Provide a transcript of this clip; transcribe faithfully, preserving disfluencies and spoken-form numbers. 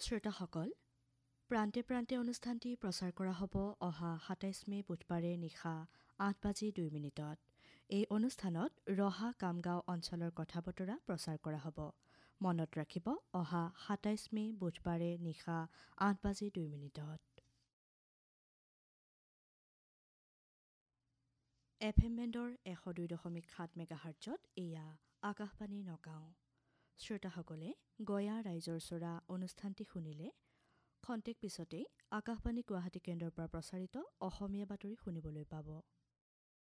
শ্ৰোতাসকল, প্ৰান্তে প্ৰান্তে অনুষ্ঠানটি প্ৰচাৰ কৰা হ'ব অহা সাতাইছ মে বুধবাৰে নিশা আঠ বাজি দুই মিনিটত। এই অনুষ্ঠানত ৰহা কামগাঁও অঞ্চলৰ কথা বতৰা প্ৰচাৰ কৰা হ'ব। মনত ৰাখিব, অহা সাতাইছ মে বুধবাৰে নিশা আঠ বাজি দুই মিনিটত। এফ এম বেণ্ডৰ এশ দুই দশমিক সাত মেগাহাৰ্টছত এয়া আকাশবাণী নগাঁও। শ্ৰোতাসকলে গঞা ৰাইজৰ চৰা অনুষ্ঠানটি শুনিলে। খন্তেক পিছতেই আকাশবাণী গুৱাহাটী কেন্দ্ৰৰ পৰা প্ৰচাৰিত অসমীয়া বাতৰি শুনিবলৈ পাব।